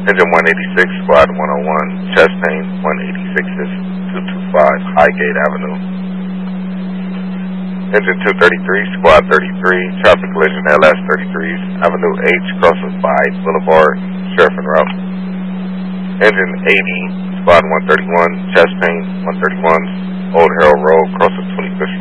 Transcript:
Engine 186, Squad 101, chest pain. 186 is 225 Highgate Avenue. Engine 233, Squad 33, traffic collision LS 33s, Avenue H, crosses by Boulevard, Sheriff and Route. Engine 80, Squad 131, chest pain. 131s, Old Harold Road, crosses 25th